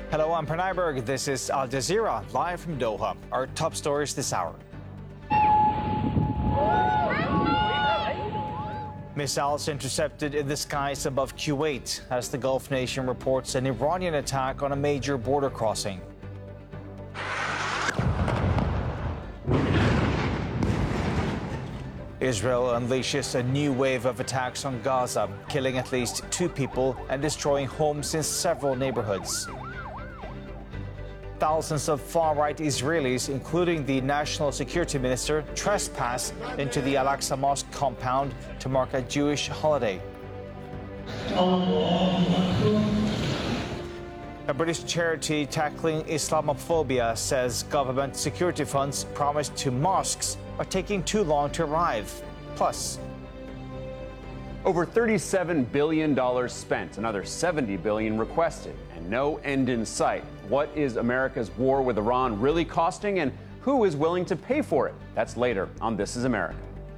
Hello, I'm Pranay Berg. This is Al Jazeera, live from Doha. Our top stories this hour. Missiles intercepted in the skies above Kuwait as the Gulf nation reports an Iranian attack on a major border crossing. Israel unleashes a new wave of attacks on Gaza, killing at least 2 people and destroying homes in several neighborhoods. Thousands of far-right Israelis, including the national security minister, trespass into the Al-Aqsa Mosque compound to mark a Jewish holiday. A British charity tackling Islamophobia says government security funds promised to mosques are taking too long to arrive. Plus, over $37 billion spent, another $70 billion requested, and no end in sight. What is America's war with Iran really costing, and who is willing to pay for it? That's later on This Is America.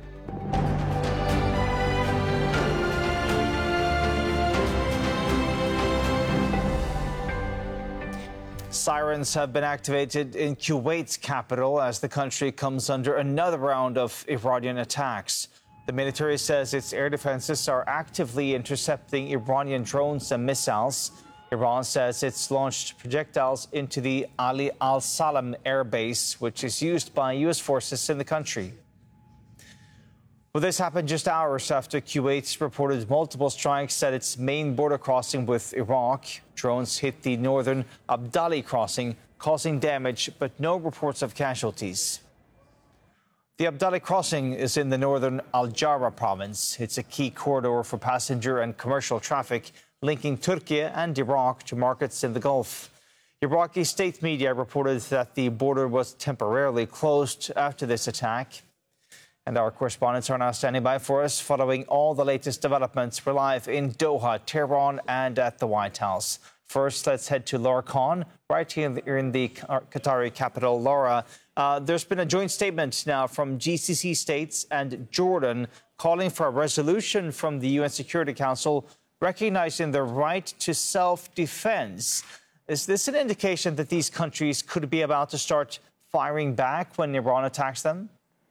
Sirens have been activated in Kuwait's capital as the country comes under another round of Iranian attacks. The military says its air defenses are actively intercepting Iranian drones and missiles. Iran says it's launched projectiles into the Ali al-Salam air base, which is used by U.S. forces in the country. Well, this happened just hours after Kuwait reported multiple strikes at its main border crossing with Iraq. Drones hit the northern Abdali crossing, causing damage, but no reports of casualties. The Abdali crossing is in the northern Al-Jara province. It's a key corridor for passenger and commercial traffic, linking Turkey and Iraq to markets in the Gulf. Iraqi state media reported that the border was temporarily closed after this attack. And our correspondents are now standing by for us, following all the latest developments. We're live in Doha, Tehran, and at the White House. First, let's head to Laura Khan, right here in the Qatari capital. Laura, there's been a joint statement now from GCC states and Jordan calling for a resolution from the UN Security Council recognizing the right to self-defense. Is this an indication that these countries could be about to start firing back when Iran attacks them?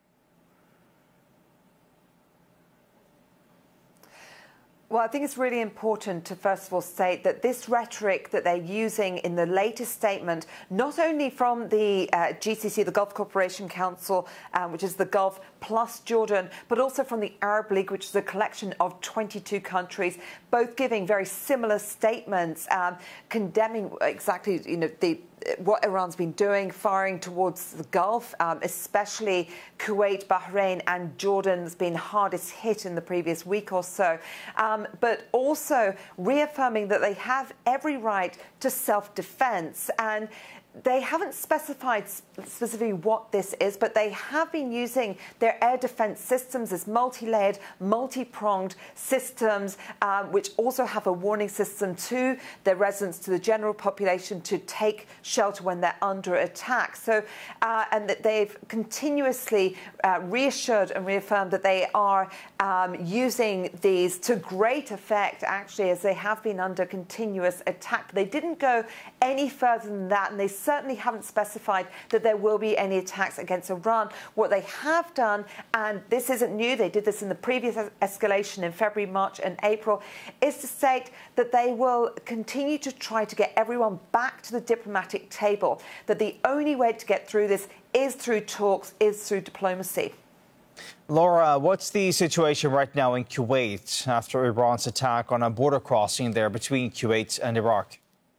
Well, I think it's really important to first of all state that this rhetoric that they're using in the latest statement, not only from the GCC, the Gulf Cooperation Council, which is the Gulf plus Jordan, but also from the Arab League, which is a collection of 22 countries, both giving very similar statements, condemning exactly, what Iran's been doing, firing towards the Gulf, especially Kuwait, Bahrain and Jordan's been hardest hit in the previous week or so, but also reaffirming that they have every right to self-defense. And they haven't specified specifically what this is, but they have been using their air defense systems as multi-layered, multi-pronged systems, which also have a warning system to their residents, to the general population, to take shelter when they're under attack. So, and that they've continuously reassured and reaffirmed that they are using these to great effect, actually, as they have been under continuous attack. They didn't go any further than that, and they certainly haven't specified that there will be any attacks against Iran. What they have done, and this isn't new, they did this in the previous escalation in February, March and April, is to state that they will continue to try to get everyone back to the diplomatic table, that the only way to get through this is through talks, is through diplomacy. Laura, what's the situation right now in Kuwait after Iran's attack on a border crossing there between Kuwait and Iraq?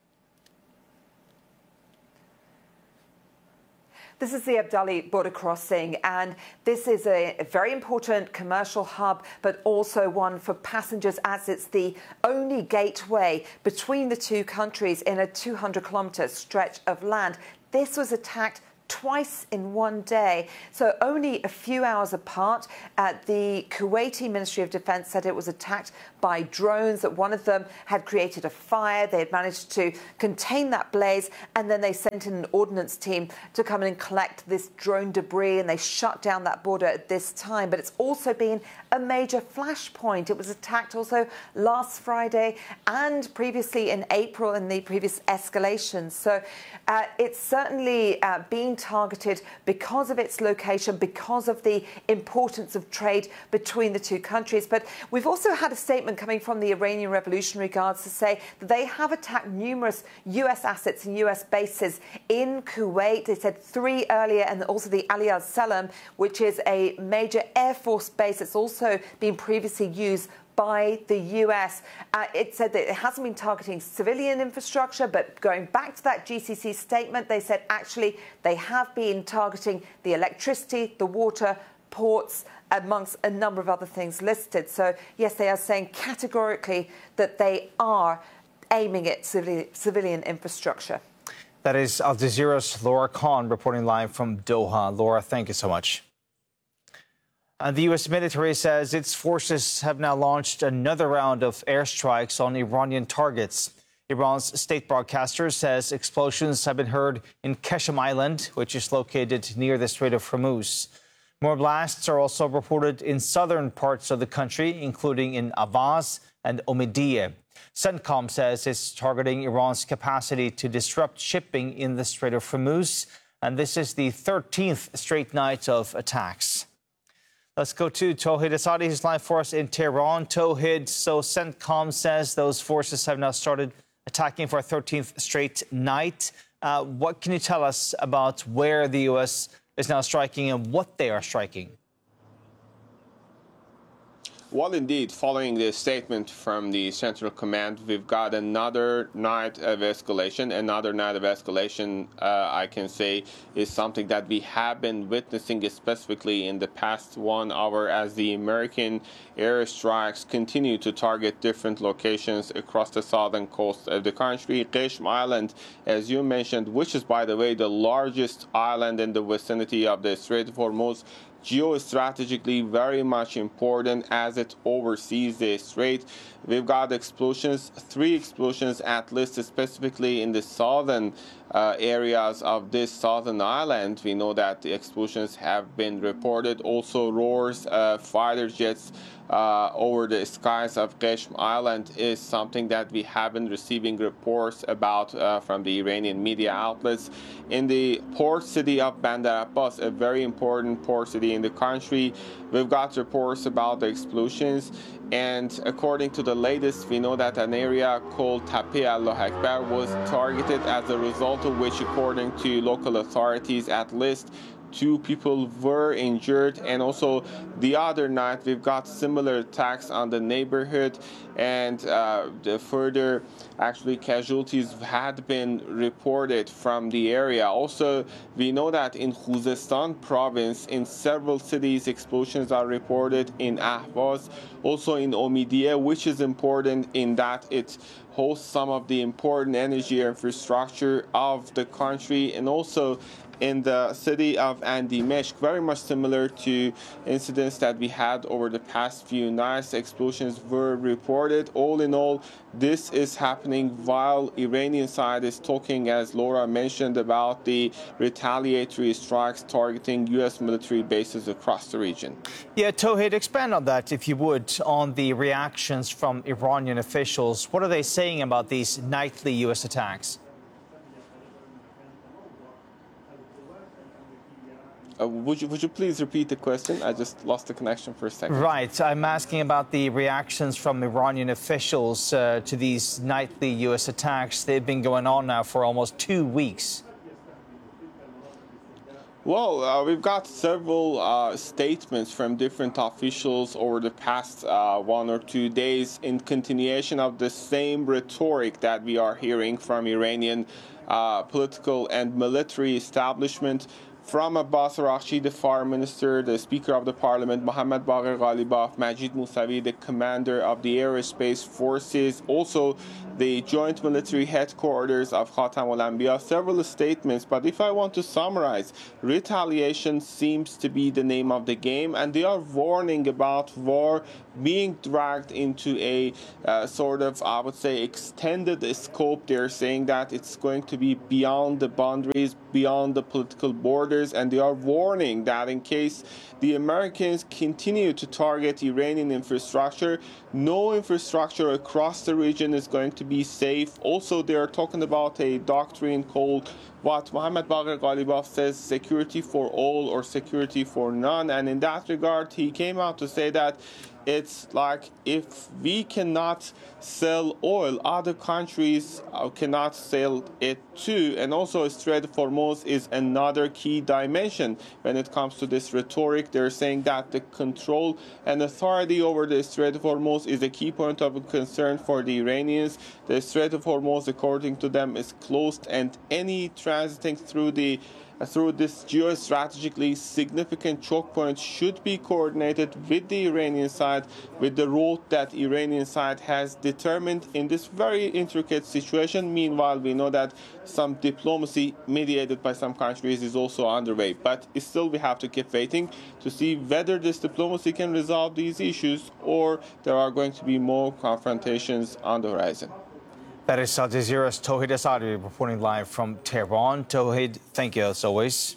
This is the Abdali border crossing, and this is a very important commercial hub, but also one for passengers, as it's the only gateway between the two countries in a 200-kilometre stretch of land. This was attacked twice in one day. So only a few hours apart. The Kuwaiti Ministry of Defense said it was attacked by drones, that one of them had created a fire. They had managed to contain that blaze, and then they sent in an ordnance team to come in and collect this drone debris, and they shut down that border at this time. But it's also been a major flashpoint. It was attacked also last Friday and previously in April in the previous escalations. So it's certainly being targeted because of its location, because of the importance of trade between the two countries. But we've also had a statement coming from the Iranian Revolutionary Guards to say that they have attacked numerous US assets and US bases in Kuwait. They said 3 earlier, and also the Ali al-Salam, which is a major Air Force base that's also been previously used by the US. It said that it hasn't been targeting civilian infrastructure, but going back to that GCC statement, they said actually they have been targeting the electricity, the water, ports, amongst a number of other things listed. So, yes, they are saying categorically that they are aiming at civilian infrastructure. That is Al Jazeera's Laura Khan reporting live from Doha. Laura, thank you so much. The U.S. military says its forces have now launched another round of airstrikes on Iranian targets. Iran's state broadcaster says explosions have been heard in Keshem Island, which is located near the Strait of Hormuz. More blasts are also reported in southern parts of the country, including in Avaz and Omidyeh. CENTCOM says it's targeting Iran's capacity to disrupt shipping in the Strait of Hormuz, and this is the 13th straight night of attacks. Let's go to Tauhid Asadi, who's live for us in Tehran. Tauhid, so CENTCOM says those forces have now started attacking for a 13th straight night. What can you tell us about where the U.S. is now striking and what they are striking? Well, indeed, following the statement from the Central Command, we've got another night of escalation. Another night of escalation, I can say, is something that we have been witnessing, specifically in the past 1 hour, as the American airstrikes continue to target different locations across the southern coast of the country. Keshem Island, as you mentioned, which is, by the way, the largest island in the vicinity of the Strait of Hormuz, geostrategically very much important as it oversees the strait. We've got explosions, 3 explosions at least, specifically in the southern areas of this southern island. We know that the explosions have been reported. Also, roars fighter jets over the skies of Keshem Island is something that we have been receiving reports about from the Iranian media outlets. In the port city of Bandar Abbas, a very important port city in the country, we've got reports about the explosions. And according to the latest, we know that an area called Tape Allah Akbar was targeted, as a result of which, according to local authorities, at least 2 people were injured. And also the other night, we've got similar attacks on the neighborhood, and the further casualties had been reported from the area. Also, we know that in Khuzestan province, in several cities, explosions are reported in Ahvaz, also in Omidyeh, which is important in that it hosts some of the important energy infrastructure of the country, and also in the city of Andimeshk, very much similar to incidents that we had over the past few nights. Explosions were reported. All in all, this is happening while Iranian side is talking, as Laura mentioned, about the retaliatory strikes targeting U.S. military bases across the region. Yeah, Tauhid, expand on that, if you would, on the reactions from Iranian officials. What are they saying about these nightly U.S. attacks? Would you please repeat the question? I just lost the connection for a second. Right. I'm asking about the reactions from Iranian officials to these nightly U.S. attacks. They've been going on now for almost 2 weeks. Well, we've got several statements from different officials over the past 1 or 2 days in continuation of the same rhetoric that we are hearing from Iranian political and military establishment. from Abbas Araghchi, the foreign minister, the speaker of the parliament, Mohammad Bagher Ghalibaf, Majid Mousavi, the commander of the aerospace forces, also the joint military headquarters of Khatam al-Anbiya, several statements. But if I want to summarize, retaliation seems to be the name of the game, and they are warning about war being dragged into a sort of, I would say, extended scope. They're saying that it's going to be beyond the boundaries, beyond the political borders, and they are warning that in case the Americans continue to target Iranian infrastructure, no infrastructure across the region is going to be safe. Also, they are talking about a doctrine called what Mohammad Bagher Ghalibaf says, security for all or security for none. And in that regard, he came out to say that it's like if we cannot sell oil, other countries cannot sell it too. And also Strait of Hormuz is another key dimension when it comes to this rhetoric. They're saying that the control and authority over the Strait of Hormuz is a key point of concern for the Iranians. The Strait of Hormuz, according to them, is closed, and any transiting through this geostrategically significant choke point should be coordinated with the Iranian side, with the route that Iranian side has determined in this very intricate situation. Meanwhile, we know that some diplomacy mediated by some countries is also underway. But still, we have to keep waiting to see whether this diplomacy can resolve these issues or there are going to be more confrontations on the horizon. That is Al Jazeera's Tawhid Asadi reporting live from Tehran. Tawhid, thank you as always.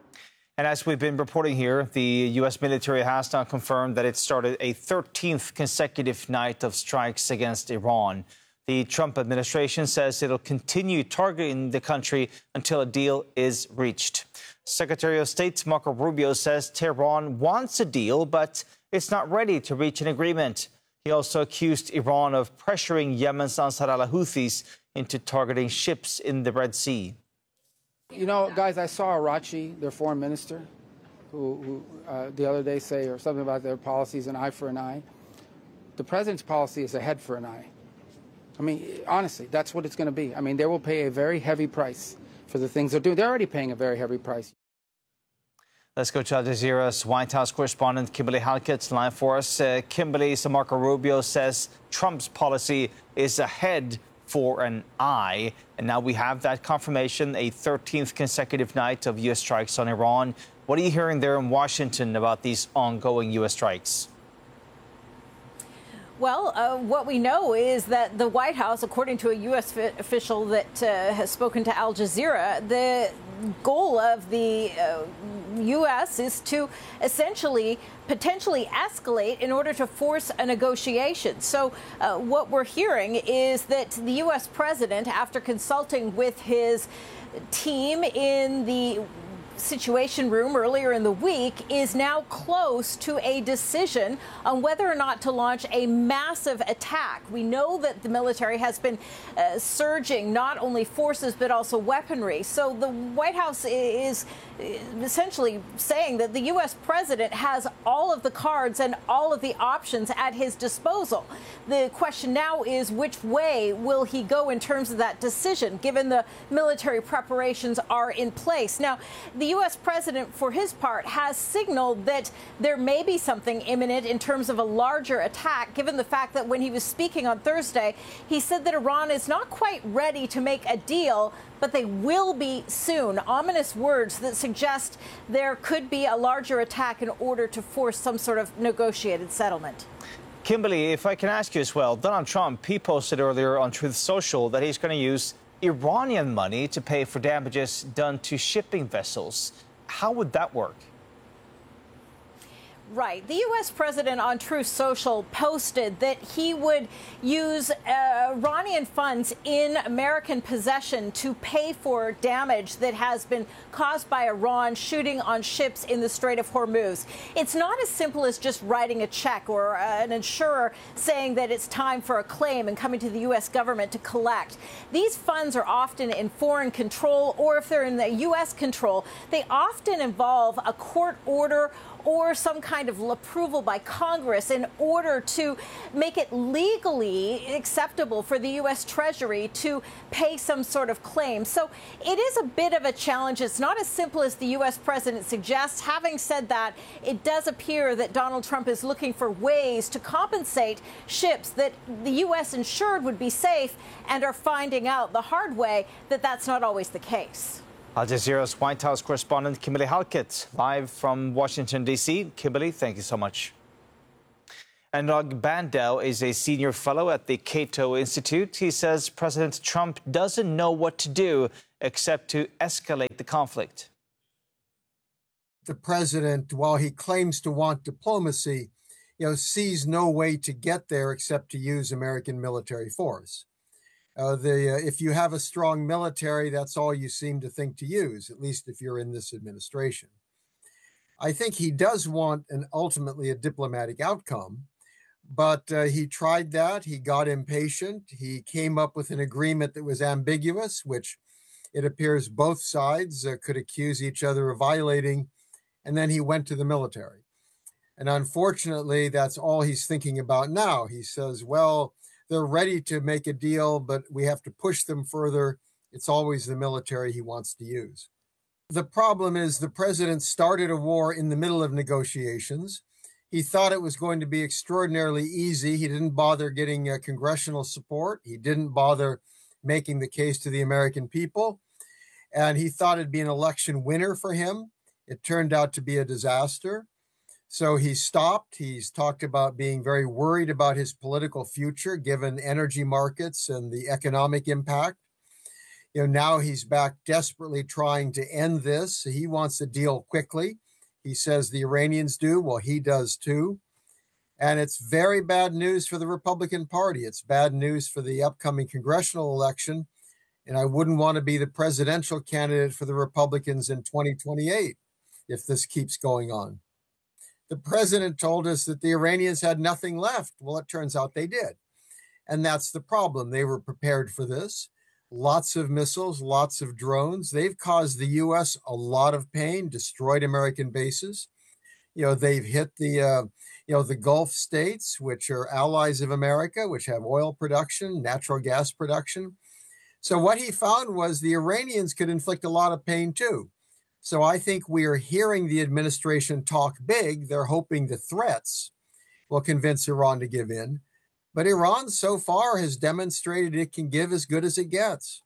And as we've been reporting here, the U.S. military has now confirmed that it started a 13th consecutive night of strikes against Iran. The Trump administration says it'll continue targeting the country until a deal is reached. Secretary of State Marco Rubio says Tehran wants a deal, but it's not ready to reach an agreement. He also accused Iran of pressuring Yemen's Ansar al-Houthis into targeting ships in the Red Sea. You know, guys, I saw Araghchi, their foreign minister, who the other day say or something about their policies, an eye for an eye. The president's policy is a head for an eye. I mean, honestly, that's what it's going to be. I mean, they will pay a very heavy price for the things they're doing. They're already paying a very heavy price. Let's go to Al Jazeera's White House correspondent Kimberly Halkett's live for us. Kimberly, so Marco Rubio says Trump's policy is a head for an eye. And now we have that confirmation, a 13th consecutive night of U.S. strikes on Iran. What are you hearing there in Washington about these ongoing U.S. strikes? Well, what we know is that the White House, according to a U.S. official that has spoken to Al Jazeera, the goal of the U.S. is to essentially potentially escalate in order to force a negotiation. So what we're hearing is that the U.S. president, after consulting with his team in the Situation Room earlier in the week, is now close to a decision on whether or not to launch a massive attack. We know that the military has been surging not only forces but also weaponry. So the White House is essentially saying that the U.S. president has all of the cards and all of the options at his disposal. The question now is which way will he go in terms of that decision, given the military preparations are in place. Now, the U.S. president, for his part, has signaled that there may be something imminent in terms of a larger attack, given the fact that when he was speaking on Thursday, he said that Iran is not quite ready to make a deal, but they will be soon. Ominous words that suggest there could be a larger attack in order to force some sort of negotiated settlement. Kimberly, if I can ask you as well, Donald Trump, he posted earlier on Truth Social that he's going to use Iranian money to pay for damages done to shipping vessels. How would that work? Right. The U.S. president on Truth Social posted that he would use Iranian funds in American possession to pay for damage that has been caused by Iran shooting on ships in the Strait of Hormuz. It's not as simple as just writing a check or an insurer saying that it's time for a claim and coming to the U.S. government to collect. These funds are often in foreign control, or if they're in the U.S. control, they often involve a court order or some kind of approval by Congress in order to make it legally acceptable for the U.S. Treasury to pay some sort of claim. So it is a bit of a challenge. It's not as simple as the U.S. president suggests. Having said that, it does appear that Donald Trump is looking for ways to compensate ships that the U.S. ensured would be safe and are finding out the hard way that that's not always the case. Al Jazeera's White House correspondent Kimberly Halkett, live from Washington, D.C. Kimberly, thank you so much. Anurag Bandel is a senior fellow at the Cato Institute. He says President Trump doesn't know what to do except to escalate the conflict. The president, while he claims to want diplomacy, sees no way to get there except to use American military force. If you have a strong military, that's all you seem to think to use, at least if you're in this administration. I think he does want ultimately a diplomatic outcome, but he tried that. He got impatient. He came up with an agreement that was ambiguous, which it appears both sides could accuse each other of violating, and then he went to the military. And unfortunately, that's all he's thinking about now. He says, well, they're ready to make a deal, but we have to push them further. It's always the military he wants to use. The problem is the president started a war in the middle of negotiations. He thought it was going to be extraordinarily easy. He didn't bother getting congressional support. He didn't bother making the case to the American people. And he thought it'd be an election winner for him. It turned out to be a disaster. So he stopped. He's talked about being very worried about his political future, given energy markets and the economic impact. Now he's back desperately trying to end this. He wants a deal quickly. He says the Iranians do. Well, he does too. And it's very bad news for the Republican Party. It's bad news for the upcoming congressional election. And I wouldn't want to be the presidential candidate for the Republicans in 2028 if this keeps going on. The president told us that the Iranians had nothing left. Well, it turns out they did. And that's the problem. They were prepared for this. Lots of missiles, lots of drones. They've caused the U.S. a lot of pain, destroyed American bases. They've hit the Gulf states, which are allies of America, which have oil production, natural gas production. So what he found was the Iranians could inflict a lot of pain too. So I think we are hearing the administration talk big. They're hoping the threats will convince Iran to give in. But Iran so far has demonstrated it can give as good as it gets.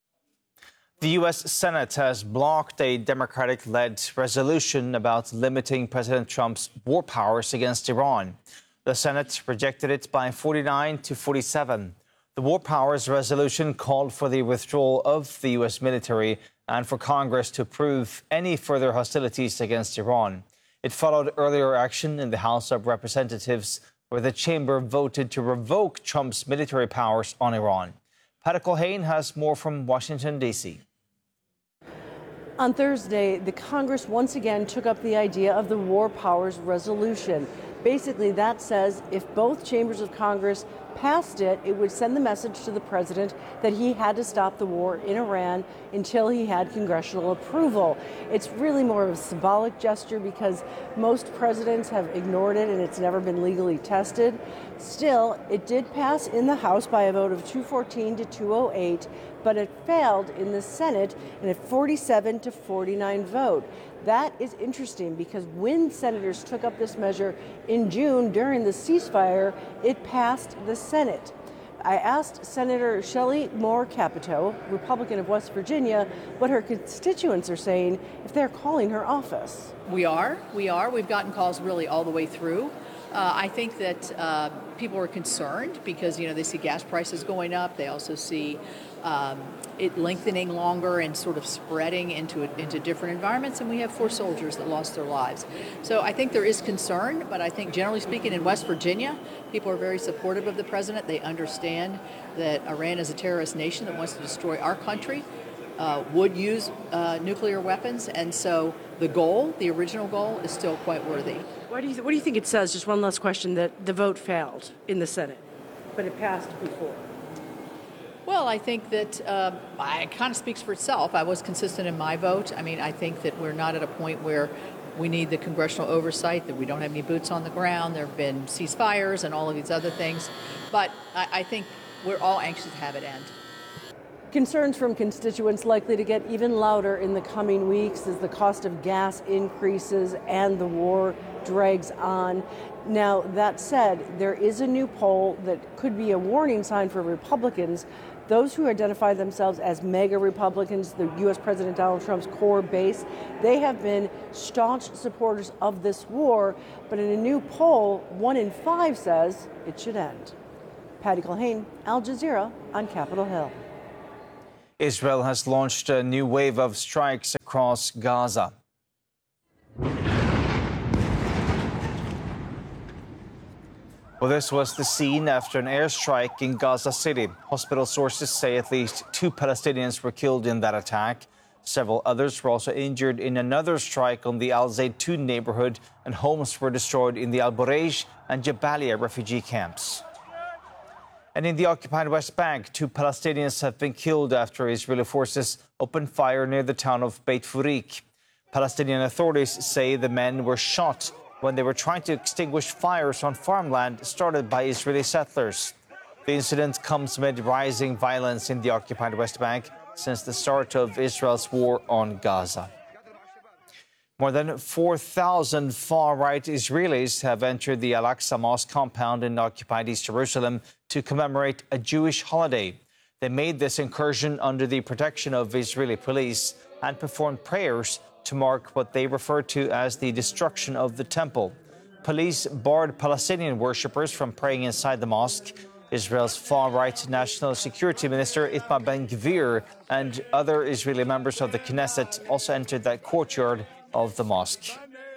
The U.S. Senate has blocked a Democratic-led resolution about limiting President Trump's war powers against Iran. The Senate rejected it by 49 to 47. The war powers resolution called for the withdrawal of the U.S. military and for Congress to approve any further hostilities against Iran. It followed earlier action in the House of Representatives, where the chamber voted to revoke Trump's military powers on Iran. Pat Culhane has more from Washington, D.C. On Thursday, the Congress once again took up the idea of the war powers resolution. Basically, that says if both chambers of Congress passed it, it would send the message to the president that he had to stop the war in Iran until he had congressional approval. It's really more of a symbolic gesture because most presidents have ignored it and it's never been legally tested. Still, it did pass in the House by a vote of 214 to 208, but it failed in the Senate in a 47 to 49 vote. That is interesting because when senators took up this measure in June during the ceasefire, it passed the Senate. I asked Senator Shelley Moore Capito, Republican of West Virginia, what her constituents are saying if they're calling her office. We are. We've gotten calls really all the way through. I think that people are concerned because, they see gas prices going up. They also see it lengthening longer and sort of spreading into different environments. And we have 4 soldiers that lost their lives. So I think there is concern, but I think generally speaking in West Virginia, people are very supportive of the president. They understand that Iran is a terrorist nation that wants to destroy our country, would use nuclear weapons. And so the original goal is still quite worthy. What do you think it says, just one last question, that the vote failed in the Senate, but it passed before? Well, I think that it kind of speaks for itself. I was consistent in my vote. I mean, I think that we're not at a point where We need the congressional oversight, that we don't have any boots on the ground. There have been ceasefires and all of these other things. But I think we're all anxious to have it end. Concerns from constituents likely to get even louder in the coming weeks as the cost of gas increases and the war drags on. Now, that said, there is a new poll that could be a warning sign for Republicans. Those who identify themselves as MAGA Republicans, the U.S. President Donald Trump's core base, they have been staunch supporters of this war. But in a new poll, 1 in 5 says it should end. Patty Culhane, Al Jazeera on Capitol Hill. Israel has launched a new wave of strikes across Gaza. Well, this was the scene after an airstrike in Gaza City. Hospital sources say at least 2 Palestinians were killed in that attack. Several others were also injured in another strike on the Al Zaytun neighborhood, and homes were destroyed in the Al Bureij and Jabalia refugee camps. And in the occupied West Bank, 2 Palestinians have been killed after Israeli forces opened fire near the town of Beit Furik. Palestinian authorities say the men were shot when they were trying to extinguish fires on farmland started by Israeli settlers. The incident comes amid rising violence in the occupied West Bank since the start of Israel's war on Gaza. More than 4,000 far-right Israelis have entered the Al-Aqsa Mosque compound in occupied East Jerusalem to commemorate a Jewish holiday. They made this incursion under the protection of Israeli police and performed prayers to mark what they refer to as the destruction of the temple. Police barred Palestinian worshippers from praying inside the mosque. Israel's far-right National Security Minister Itamar Ben-Gvir and other Israeli members of the Knesset also entered that courtyard of the mosque.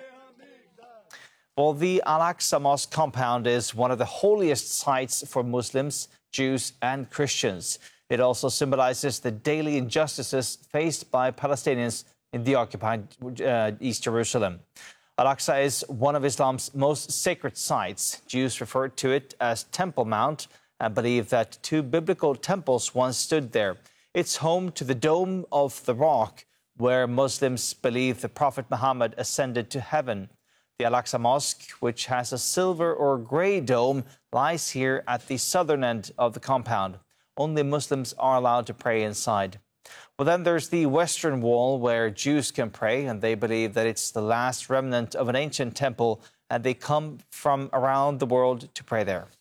Well, the Al-Aqsa Mosque compound is one of the holiest sites for Muslims, Jews and Christians. It also symbolizes the daily injustices faced by Palestinians in the occupied East Jerusalem. Al-Aqsa is one of Islam's most sacred sites. Jews refer to it as Temple Mount and believe that 2 biblical temples once stood there. It's home to the Dome of the Rock, where Muslims believe the Prophet Muhammad ascended to heaven. The Al-Aqsa Mosque, which has a silver or gray dome, lies here at the southern end of the compound. Only Muslims are allowed to pray inside. Well, then there's the Western Wall, where Jews can pray, and they believe that it's the last remnant of an ancient temple, and they come from around the world to pray there.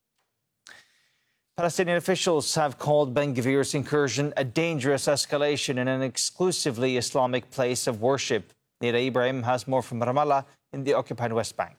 Palestinian officials have called Ben-Gvir's incursion a dangerous escalation in an exclusively Islamic place of worship. Nida Ibrahim has more from Ramallah in the occupied West Bank.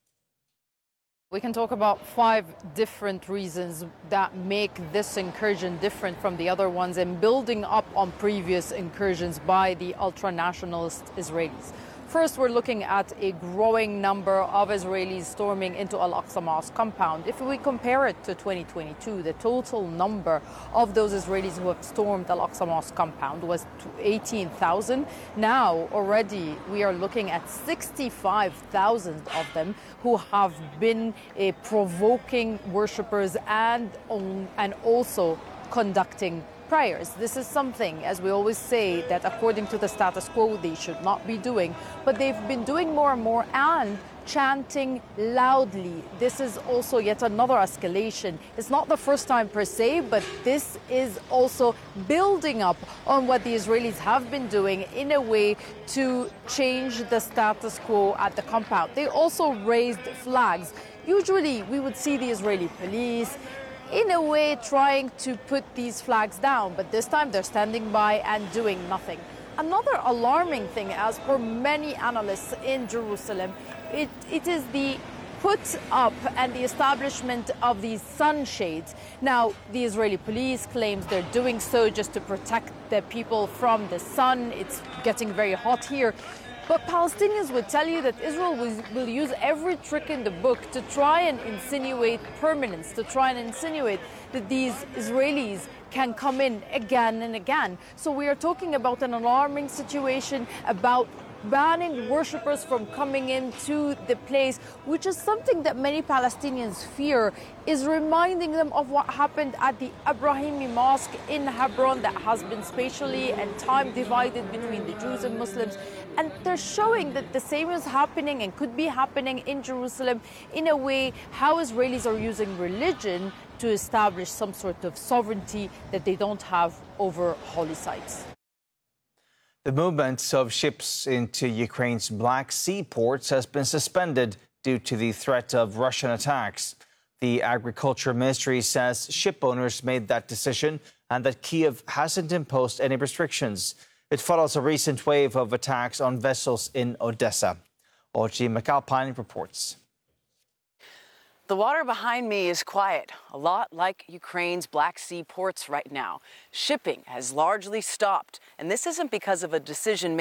We can talk about 5 different reasons that make this incursion different from the other ones and building up on previous incursions by the ultra-nationalist Israelis. First, we're looking at a growing number of Israelis storming into Al-Aqsa Mosque compound. If we compare it to 2022, the total number of those Israelis who have stormed Al-Aqsa Mosque compound was 18,000. Now, already, we are looking at 65,000 of them who have been provoking worshippers and also conducting prayers. This is something, as we always say, that according to the status quo, they should not be doing. But they've been doing more and more and chanting loudly. This is also yet another escalation. It's not the first time per se, but this is also building up on what the Israelis have been doing in a way to change the status quo at the compound. They also raised flags. Usually we would see the Israeli police in a way trying to put these flags down, but this time they're standing by and doing nothing. Another alarming thing, as per many analysts in Jerusalem, it is the put up and the establishment of these sunshades. Now, the Israeli police claims they're doing so just to protect the people from the sun. It's getting very hot here. But Palestinians would tell you that Israel will use every trick in the book to try and insinuate permanence, to try and insinuate that these Israelis can come in again and again. So we are talking about an alarming situation, about banning worshippers from coming into the place, which is something that many Palestinians fear, is reminding them of what happened at the Ibrahimi Mosque in Hebron that has been spatially and time divided between the Jews and Muslims. And they're showing that the same is happening and could be happening in Jerusalem in a way how Israelis are using religion to establish some sort of sovereignty that they don't have over holy sites. The movement of ships into Ukraine's Black Sea ports has been suspended due to the threat of Russian attacks. The Agriculture Ministry says ship owners made that decision and that Kyiv hasn't imposed any restrictions. It follows a recent wave of attacks on vessels in Odessa. Oji McAlpine reports. The water behind me is quiet, a lot like Ukraine's Black Sea ports right now. Shipping has largely stopped, and this isn't because of a decision made